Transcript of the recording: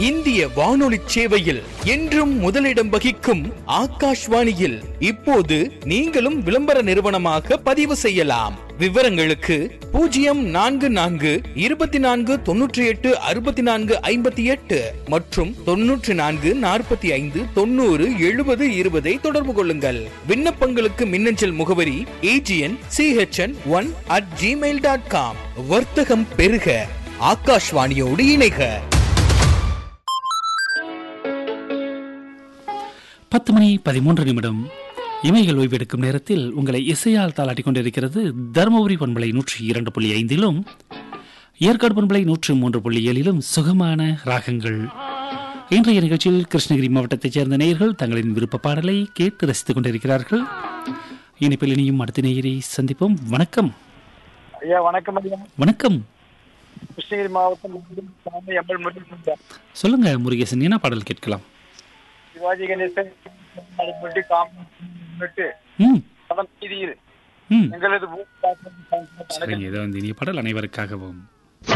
இந்திய வானொலி சேவையில் என்றும் முதலிடம் வகிக்கும் ஆகாஷ்வாணியில் இப்போது நீங்களும் விளம்பர நிறுவனமாக பதிவு செய்யலாம். விவரங்களுக்கு 0424286458 மற்றும் 9445907020 தொடர்பு கொள்ளுங்கள். விண்ணப்பங்களுக்கு மின்னஞ்சல் முகவரி agn.chn1@gmail.com. வர்த்தகம் பெருக, ஆகாஷ்வாணியோடு இணைக. 10:13 இமைகள் ஓய்வெடுக்கும் நேரத்தில் உங்களை இசையால் தாளாட்டிக் கொண்டிருக்கிறது தருமபுரி பண்பலை 102.5 ஏற்காடு பண்பலை 103.7 சுகமான ராகங்கள். இன்றைய நிகழ்ச்சியில் கிருஷ்ணகிரி மாவட்டத்தைச் சேர்ந்த நேயர்கள் தங்களின் விருப்ப பாடலை கேட்டு ரசித்துக் கொண்டிருக்கிறார்கள். இனிப்பில் இனியும் அடுத்த நேயரை சந்திப்போம். வணக்கம் ஐயா. வணக்கம் ஐயா. வணக்கம். கிருஷ்ணகிரி மாவட்டம் சொல்லுங்க முருகேசன், என்ன பாடல் கேட்கலாம்? சிவாஜி கணேசன் எங்களது இனிய பாடல் அனைவருக்காகவும்.